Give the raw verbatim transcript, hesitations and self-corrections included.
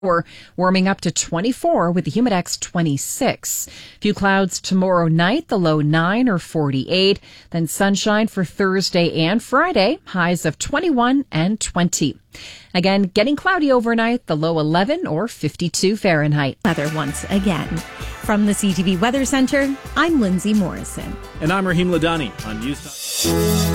We're warming up to twenty-four with the Humidex twenty-six. Few clouds tomorrow night, the low nine or forty-eight. Then sunshine for Thursday and Friday, highs of twenty-one and twenty. Again, getting cloudy overnight, the low eleven or fifty-two Fahrenheit. Weather once again. From the C T V Weather Center, I'm Lindsay Morrison. And I'm Raheem Ladani on News.